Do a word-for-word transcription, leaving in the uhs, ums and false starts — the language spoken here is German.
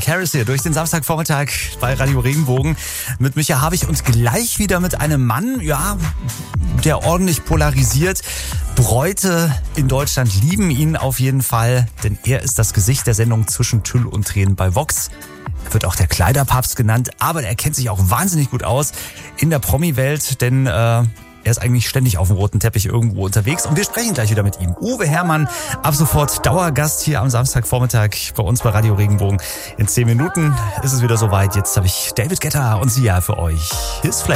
Caris hier durch den Samstagvormittag bei Radio Regenbogen mit Micha Habich und gleich wieder mit einem Mann, ja, der ordentlich polarisiert. Bräute in Deutschland lieben ihn auf jeden Fall, denn er ist das Gesicht der Sendung Zwischen Tüll und Tränen bei Vox. Er wird auch der Kleiderpapst genannt, aber er kennt sich auch wahnsinnig gut aus in der Promi-Welt, denn äh, er ist eigentlich ständig auf dem roten Teppich irgendwo unterwegs und wir sprechen gleich wieder mit ihm. Uwe Herrmann, ab sofort Dauergast hier am Samstagvormittag bei uns bei Radio Regenbogen. In zehn Minuten ist es wieder soweit. Jetzt habe ich David Guetta und Sia für euch. His Flavor.